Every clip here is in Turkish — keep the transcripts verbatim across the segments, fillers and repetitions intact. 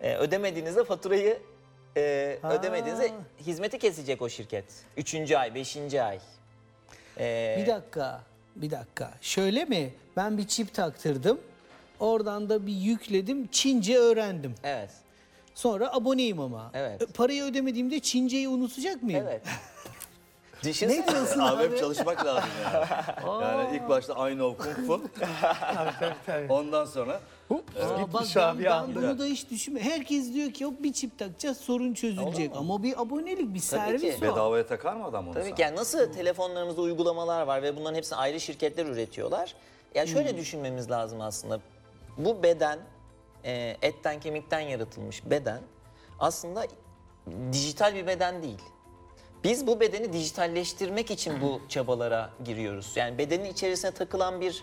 E, ödemediğinizde faturayı e, Ha. ödemediğinizde hizmeti kesecek o şirket. Üçüncü ay, beşinci ay. E, Bir dakika, bir dakika. Şöyle mi? Ben bir çip taktırdım. Oradan da bir yükledim. Çince öğrendim. Evet. Sonra aboneyim ama. Evet. Ö- Parayı ödemediğimde Çince'yi unutacak mıyım? Evet. Ne Düşünsene. diyorsun Abi abi? hep çalışmak lazım yani. Yani ilk başta I know Kung Fu. Ondan sonra Aa, bak Gitmiş ben, abi ben anda. bunu da hiç düşünme. Herkes diyor ki yok bir çip takacağız sorun çözülecek. Ama bir abonelik, bir servis ki. o. bedavaya takar mı adam onu Tabii sana? ki yani nasıl telefonlarımızda uygulamalar var ve bunların hepsini ayrı şirketler üretiyorlar. Yani şöyle düşünmemiz lazım aslında. Bu beden, e, etten kemikten yaratılmış beden aslında dijital bir beden değil. Biz bu bedeni dijitalleştirmek için bu çabalara giriyoruz. Yani bedenin içerisine takılan bir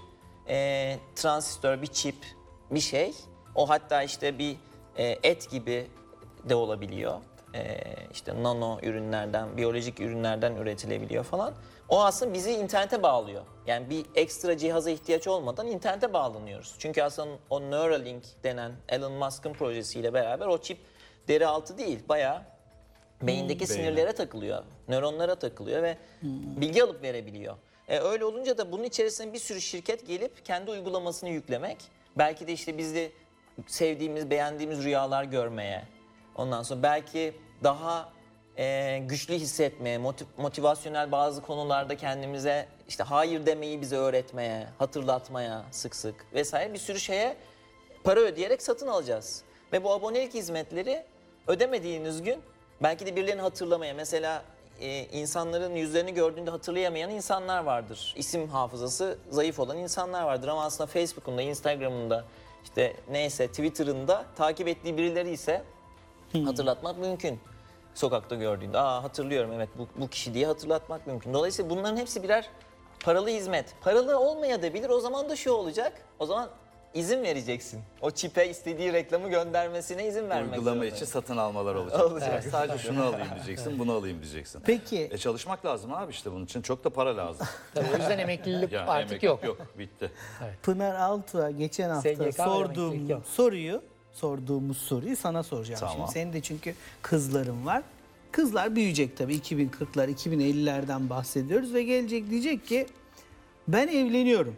e, transistör, bir çip, bir şey. O hatta işte bir e, et gibi de olabiliyor. E, işte nano ürünlerden, biyolojik ürünlerden üretilebiliyor falan. O aslında bizi internete bağlıyor. Yani bir ekstra cihaza ihtiyaç olmadan internete bağlanıyoruz. Çünkü aslında o Neuralink denen Elon Musk'ın projesiyle beraber o çip deri altı değil, bayağı beyindeki sinirlere takılıyor, nöronlara takılıyor ve bilgi alıp verebiliyor. E, öyle olunca da bunun içerisine bir sürü şirket gelip kendi uygulamasını yüklemek, belki de işte biz de sevdiğimiz, beğendiğimiz rüyalar görmeye, ondan sonra belki daha e, güçlü hissetmeye, motiv- motivasyonel bazı konularda kendimize işte hayır demeyi bize öğretmeye, hatırlatmaya sık sık vesaire bir sürü şeye para ödeyerek satın alacağız. Ve bu abonelik hizmetleri ödemediğiniz gün belki de birilerini hatırlamaya, mesela e, insanların yüzlerini gördüğünde hatırlayamayan insanlar vardır. İsim hafızası zayıf olan insanlar vardır ama aslında Facebook'unda, Instagram'ında, işte neyse Twitter'ında takip ettiği birileri ise hatırlatmak mümkün. Sokakta gördüğünde, aa hatırlıyorum evet bu, bu kişi diye hatırlatmak mümkün. Dolayısıyla bunların hepsi birer paralı hizmet. Paralı olmayabilir, o zaman da şu olacak, o zaman izin vereceksin. O çipe istediği reklamı göndermesine izin vermek Uygulama zorunda. için satın almalar olacak. Olacak. Yani sadece şunu alayım diyeceksin, bunu alayım diyeceksin. Peki. E çalışmak lazım abi işte bunun için. Çok da para lazım. Tabii o yüzden emeklilik Yani artık emeklilik yok. Yok, bitti. Pınar Altuğ'a geçen hafta S G K ve sorduğum emeklilik yok. soruyu, sorduğumuz soruyu sana soracağım Tamam. şimdi. Senin de çünkü kızların var. Kızlar büyüyecek tabii, iki bin kırklar, iki bin ellilerden bahsediyoruz ve gelecek diyecek ki ben evleniyorum.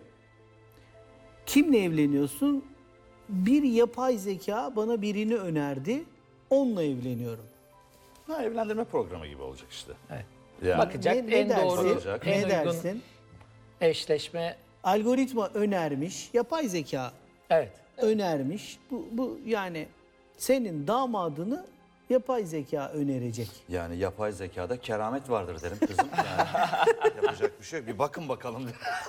Kimle evleniyorsun? Bir yapay zeka bana birini önerdi. Onunla evleniyorum. Ha, evlendirme programı gibi olacak işte. Evet. Yani. Bakacak Ne- ne en dersin? doğru, Bakacak. en Ne uygun dersin? eşleşme. Algoritma önermiş, yapay zeka Evet. önermiş. Bu, bu yani senin damadını yapay zeka önerecek. Yani yapay zekada keramet vardır derim kızım. Yani yapacak bir şey yok. Bir bakın bakalım.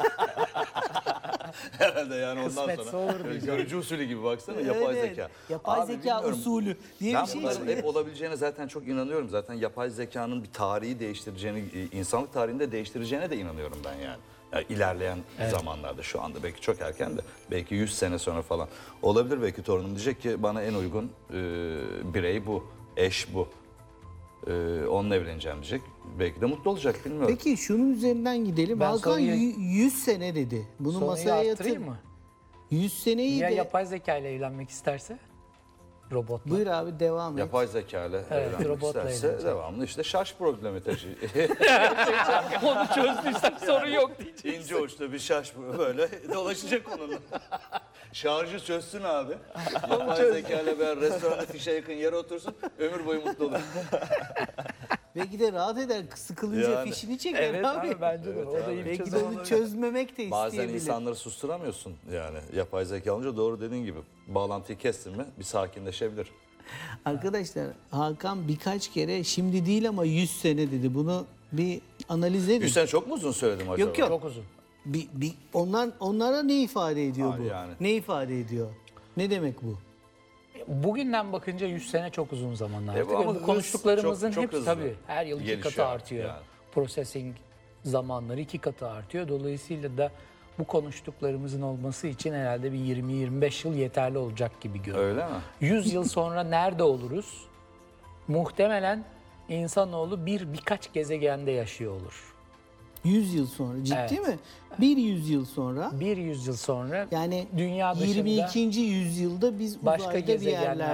Herhalde yani ondan Kısmetse sonra. olur Böyle diyeceğim. Görücü usulü gibi baksana yapay Evet, zeka. Yapay Abi zeka bilmiyorum. usulü diye Ben bir şey bunların söylüyor. hep olabileceğine zaten çok inanıyorum. Zaten yapay zekanın bir tarihi değiştireceğini, insanlık tarihinde değiştireceğine de inanıyorum ben yani. Yani ilerleyen zamanlarda, şu anda belki çok erken de belki yüz sene sonra falan olabilir, belki torunum diyecek ki bana en uygun e, birey bu, eş bu. E, onunla evleneceğim diyecek. Belki de mutlu olacak, bilmiyorum. Peki şunun üzerinden gidelim. Ben Hakan soruyu- y- yüz sene dedi. Bunu Soruyu masaya yatır. arttırayım mı? yüz seneyi Ya de... yapay zeka ile evlenmek isterse? Robotla. Buyur abi devam et. Yapay zeka ile Evet, evlenmek robotla isterse evlenecek. devamlı işte şarj problemi taşı. Onu çözdüysem sorun yok diyeceğim. İnce uçlu bir şarj böyle dolaşacak onunla. Şarjı çözsün abi. Yapay zeka ile ben restoranda fişe yakın yere otursun, ömür boyu mutlu olur. Belki de rahat eder. Sıkılınca Yani. fişini çeker Evet abi. abi bence de. Evet o da abi. iyi bir Belki de çözüm onu olur. çözmemek de Bazen isteyebilir. insanları susturamıyorsun yani. Yapay zeka olunca doğru dediğin gibi. Bağlantıyı kestin mi bir sakinleşebilir. Arkadaşlar Hakan birkaç kere şimdi değil ama yüz sene dedi. Bunu bir analiz edin. yüz sene çok mu uzun söyledim acaba? Yok yok. Çok uzun. Bir, bir, onlar, onlara ne ifade ediyor Ha, bu? yani. Ne ifade ediyor? Ne demek bu? Bugünden bakınca yüz sene çok uzun zamanlar. E, Artık bu ama bu hız konuştuklarımızın çok- çok hepsi hızlı tabii her yıl iki gelişiyor katı artıyor. yani. Processing zamanları iki katı artıyor. Dolayısıyla da bu konuştuklarımızın olması için herhalde bir yirmi yirmi beş yıl yeterli olacak gibi görünüyor. Öyle mi? yüz yıl sonra nerede oluruz? Muhtemelen insanoğlu bir birkaç gezegende yaşıyor olur. yüz yıl sonra. Ciddi Evet. mi? Bir yüz yıl sonra. Bir yüzyıl sonra Yani dünya dışında yirmi ikinci yüzyılda biz başka uzayda bir gezegenlerde